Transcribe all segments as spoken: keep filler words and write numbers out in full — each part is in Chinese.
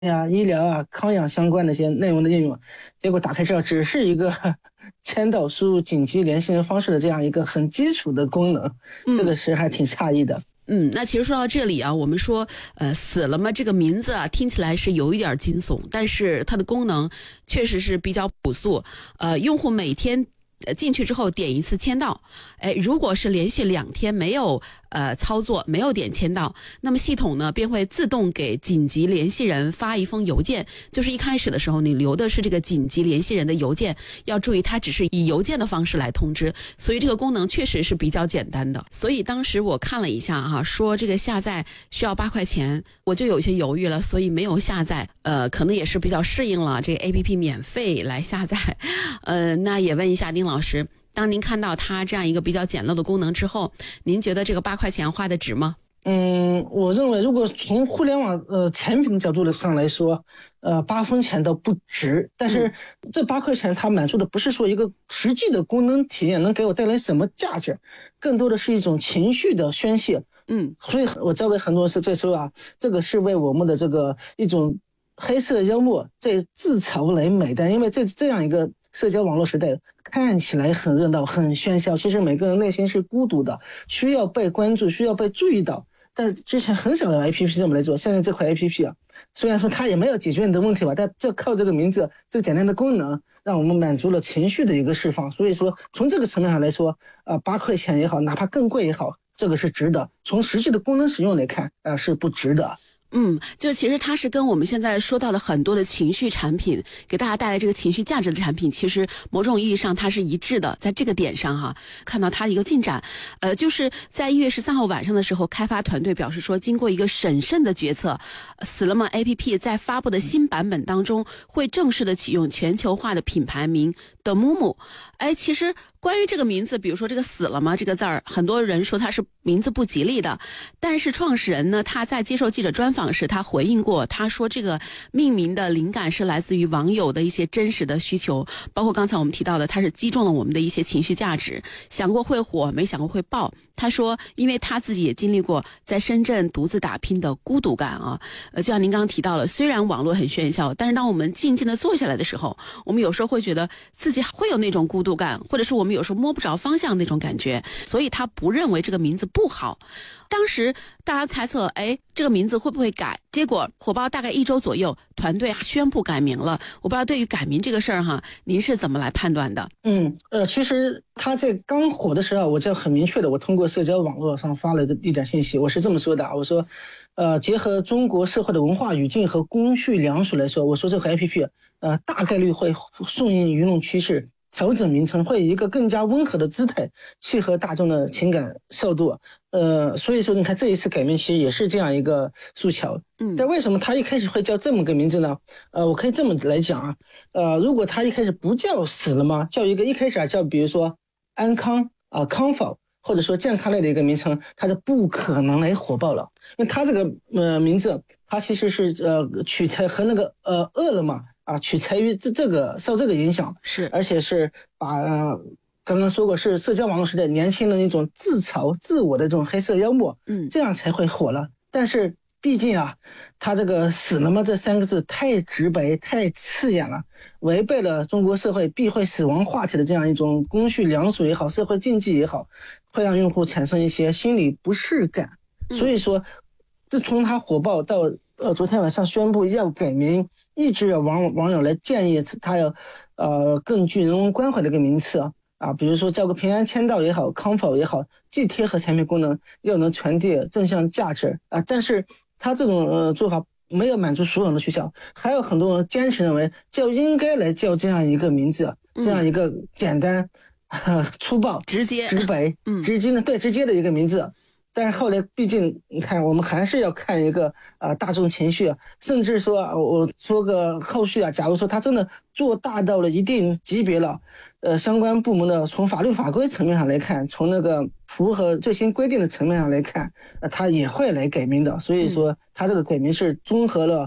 呀、医疗啊、康养相关的一些内容的应用，结果打开之后只是一个签到输入紧急联系人方式的这样一个很基础的功能，这个是还挺诧异的。 嗯，那其实说到这里啊，我们说，呃，死了吗？这个名字啊，听起来是有一点惊悚，但是它的功能确实是比较朴素。呃，用户每天呃进去之后点一次签到，哎，如果是连续两天没有呃操作，没有点签到，那么系统呢便会自动给紧急联系人发一封邮件。就是一开始的时候你留的是这个紧急联系人的邮件，要注意它只是以邮件的方式来通知，所以这个功能确实是比较简单的。所以当时我看了一下哈、啊，说这个下载需要八块钱，我就有些犹豫了，所以没有下载。呃，可能也是比较适应了这个 A P P 免费来下载。呃，那也问一下丁老师，当您看到它这样一个比较简陋的功能之后，您觉得这个八块钱花的值吗？ 嗯，我认为如果从互联网呃产品的角度上来说，呃八分钱都不值。但是这八块钱它满足的不是说一个实际的功能体验能给我带来什么价值，更多的是一种情绪的宣泄。 嗯， 所以我周围很多人是在说啊，这个是为我们的这个一种黑色幽默在自嘲来买单，因为这这样一个社交网络时代看起来很热闹很喧嚣，其实每个人内心是孤独的，需要被关注，需要被注意到。但之前很少有 A P P 这么来做，现在这款 A P P 啊，虽然说它也没有解决你的问题吧，但就靠这个名字这个简单的功能让我们满足了情绪的一个释放。所以说从这个层面上来说啊，八块钱也好，哪怕更贵也好，这个是值的。从实际的功能使用来看啊，是不值的。 嗯，就其实它是跟我们现在说到的很多的情绪产品，给大家带来这个情绪价值的产品，其实某种意义上它是一致的。在这个点上哈，看到它的一个进展，呃，就是在一月十三号晚上的时候，开发团队表示说，经过一个审慎的决策，死了吗 A P P 在发布的新版本当中会正式的启用全球化的品牌名的木木。哎，其实关于这个名字，比如说这个死了吗这个字儿，很多人说它是名字不吉利的，但是创始人呢，他在接受记者专访时，他回应过，他说这个命名的灵感是来自于网友的一些真实的需求，包括刚才我们提到的，他是击中了我们的一些情绪价值，想过会火，没想过会爆。他说，因为他自己也经历过在深圳独自打拼的孤独感啊，呃，就像您刚刚提到了，虽然网络很喧嚣，但是当我们静静的坐下来的时候，我们有时候会觉得自己会有那种孤独感，或者是我们有时候摸不着方向那种感觉，所以他不认为这个名字不好。当时大家猜测，哎，这个名字会不会改？结果火爆大概一周左右，团队宣布改名了。我不知道对于改名这个事儿哈，您是怎么来判断的？ 嗯，呃，其实他在刚火的时候，我就很明确的，我通过社交网络上发了一点信息，我是这么说的，我说，呃，结合中国社会的文化语境和公序良俗来说，我说这款 A P P，呃，大概率会顺应舆论趋势，调整名称，会以一个更加温和的姿态，契合大众的情感受度。呃，所以说你看这一次改名其实也是这样一个诉求。嗯，但为什么他一开始会叫这么个名字呢？呃，我可以这么来讲啊，呃，如果他一开始不叫死了吗？叫一个一开始啊叫比如说安康啊、呃、康否，或者说健康类的一个名称，它就不可能来火爆了。因为它这个呃名字，它其实是呃取材和那个呃饿了么啊取材于这这个受这个影响， 是， 而且是把。呃刚刚说过是社交网络时代年轻人一种自嘲自我的这种黑色幽默，嗯，这样才会火了。但是毕竟啊，他这个死了吗这三个字太直白太刺眼了，违背了中国社会避讳死亡话题的这样一种公序良俗也好，社会禁忌也好，会让用户产生一些心理不适感。所以说自从他火爆到呃昨天晚上宣布要改名，一直有网网友来建议他要呃更具人文关怀的一个名词啊。啊，比如说叫个平安签到也好，康否也好，既贴合产品功能，又能传递正向价值啊。但是他这种呃做法没有满足所有人的需求，还有很多人坚持认为就应该来叫这样一个名字，这样一个简单、嗯、粗暴、 直接、 直白、嗯、直接的对直接的一个名字。但是后来毕竟你看我们还是要看一个啊、呃、大众情绪，甚至说我说个后续啊，假如说他真的做大到了一定级别了，呃相关部门的从法律法规层面上来看，从那个符合最新规定的层面上来看，呃他也会来改名的。所以说他这个改名是综合了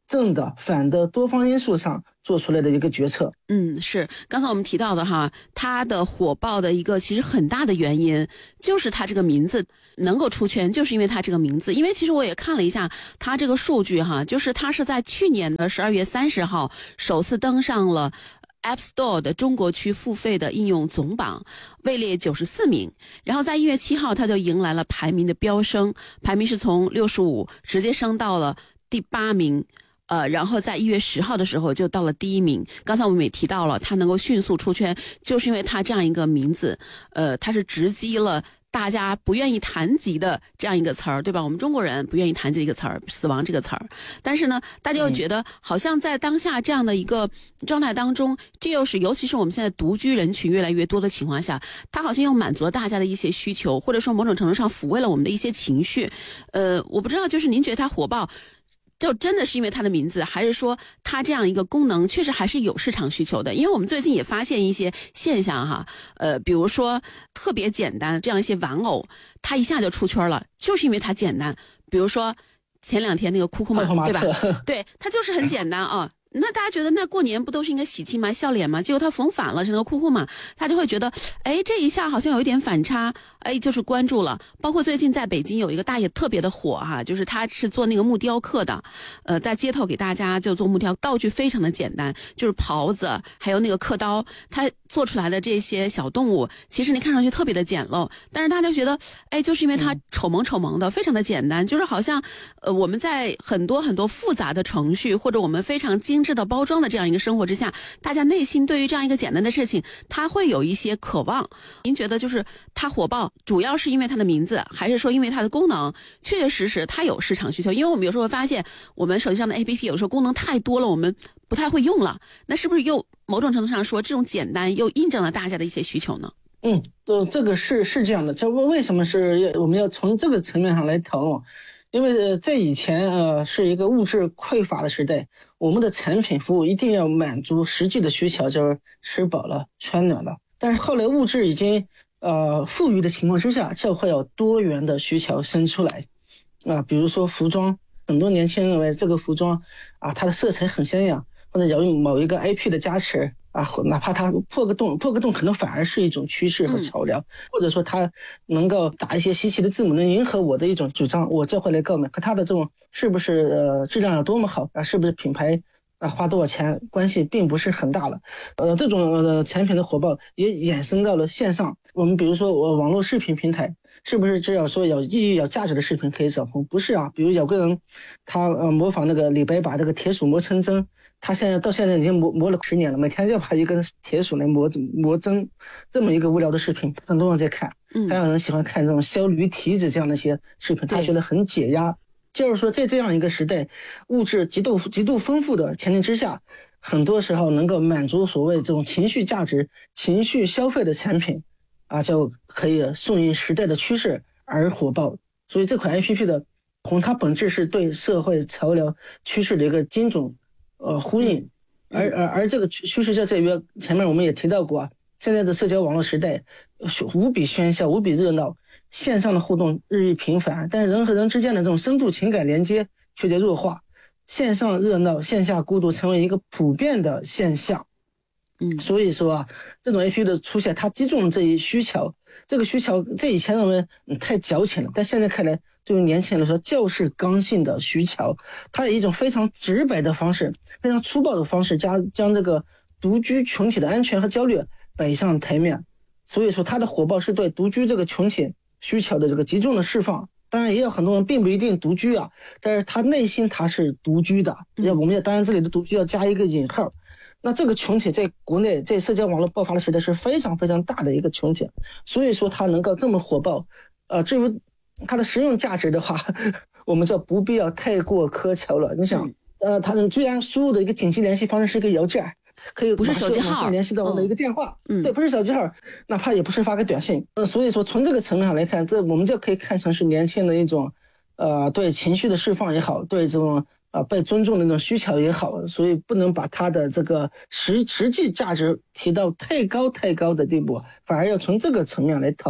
正的反的多方因素上做出来的一个决策。 嗯，是刚才我们提到的哈，他的火爆的一个其实很大的原因就是他这个名字能够出圈，就是因为他这个名字。因为其实我也看了一下他这个数据哈，就是他是在去年的十二月三十号首次登上了App Store 的中国区付费的应用总榜，位列九十四名。然后在一月七号，他就迎来了排名的飙升，排名是从六十五直接升到了第八名。呃，然后在一月十号的时候就到了第一名。刚才我们也提到了，他能够迅速出圈，就是因为他这样一个名字，呃，他是直击了大家不愿意谈及的这样一个词儿，对吧？我们中国人不愿意谈及一个词儿，死亡这个词儿。但是呢，大家又觉得好像在当下这样的一个状态当中，这又是尤其是我们现在独居人群越来越多的情况下，他好像又满足了大家的一些需求，或者说某种程度上抚慰了我们的一些情绪。呃，我不知道，就是您觉得他火爆就真的是因为它的名字，还是说它这样一个功能确实还是有市场需求的？因为我们最近也发现一些现象哈，呃，比如说特别简单这样一些玩偶，它一下就出圈了，就是因为它简单。比如说前两天那个库库玛，对吧？对，它就是很简单啊。那大家觉得那过年不都是应该喜气吗？笑脸吗？结果他逢反了是那个库库玛，他就会觉得哎这一下好像有一点反差，哎就是关注了。包括最近在北京有一个大爷特别的火哈、啊，就是他是做那个木雕刻的，呃在街头给大家就做木雕，道具非常的简单，就是刨子还有那个刻刀，他做出来的这些小动物其实你看上去特别的简陋，但是大家觉得哎就是因为它丑萌丑萌的，非常的简单，就是好像呃我们在很多很多复杂的程序或者我们非常精致的包装的这样一个生活之下，大家内心对于这样一个简单的事情他会有一些渴望。您觉得就是它火爆主要是因为它的名字，还是说因为它的功能确确实实它有市场需求？因为我们有时候会发现我们手机上的 A P P 有时候功能太多了，我们不太会用了，那是不是又某种程度上说这种简单又印证了大家的一些需求呢？ 嗯，呃，这个是是这样的，这为什么是我们要从这个层面上来讨论？因为呃，在以前呃是一个物质匮乏的时代，我们的产品服务一定要满足实际的需求，就是吃饱了穿暖了。但是后来物质已经呃富裕的情况之下，就会有多元的需求生出来啊、呃，比如说服装，很多年轻人认为这个服装啊，它的色彩很鲜艳，或者有某一个 I P 的加持啊，哪怕它破个洞，破个洞可能反而是一种趋势和潮流，嗯、或者说它能够打一些稀奇的字母，能迎合我的一种主张，我就会来购买。和它的这种是不是呃质量有多么好啊，是不是品牌啊花多少钱，关系并不是很大了。呃，这种呃产品的火爆也衍生到了线上。我们比如说我网络视频平台，是不是只要说有意义有价值的视频可以走红？不是啊，比如有个人他呃模仿那个李白把这个铁杵磨成针。他现在到现在已经磨磨了十年了，每天就把一根铁杵来磨磨针，这么一个无聊的视频，很多人在看，还有人喜欢看这种削驴蹄子这样的一些视频，他觉得很解压。就是说，在这样一个时代，物质极度极度丰富的前提之下，很多时候能够满足所谓这种情绪价值、情绪消费的产品，啊，就可以顺应时代的趋势而火爆。所以这款 A P P 的红，它本质是对社会潮流趋势的一个精准。呃，呼应，而而而这个趋势在这边，前面我们也提到过啊，现在的社交网络时代，无比喧嚣，无比热闹，线上的互动日益频繁，但人和人之间的这种深度情感连接却在弱化，线上热闹，线下孤独成为一个普遍的现象。嗯，所以说啊，这种 A P P 的出现，它击中了这一需求，这个需求在以前认为、嗯、太矫情了，但现在看来，对于年轻人来说就是刚性的需求，它以一种非常直白的方式，非常粗暴的方式，将将这个独居群体的安全和焦虑摆上台面。所以说它的火爆是对独居这个群体需求的这个集中的释放。当然也有很多人并不一定独居啊，但是他内心他是独居的，要我们也当然这里的独居要加一个引号。那这个群体在国内在社交网络爆发的时代是非常非常大的一个群体，所以说它能够这么火爆。呃，至于它的实用价值的话，我们就不必要太过苛求了。你想，呃，它居然输入的一个紧急联系方式是一个邮件，可以不是手机号联系到我的一个电话， 嗯， 对，不是手机号，哪怕也不是发个短信。呃，所以说从这个层面上来看，这我们就可以看成是年轻人的一种，呃，对情绪的释放也好，对这种啊、呃、被尊重的那种需求也好，所以不能把它的这个实实际价值提到太高太高的地步，反而要从这个层面来讨论。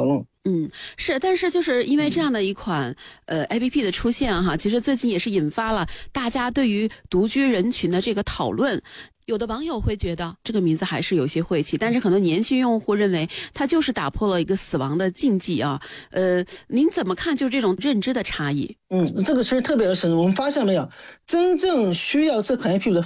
嗯，是，但是就是因为这样的一款呃 A P P 的出现哈，其实最近也是引发了大家对于独居人群的这个讨论。有的网友会觉得这个名字还是有些晦气，但是很多年轻用户认为它就是打破了一个死亡的禁忌啊。呃，您怎么看就是这种认知的差异？ 嗯，这个其实特别的深，我们发现没有，真正需要这款 A P P 的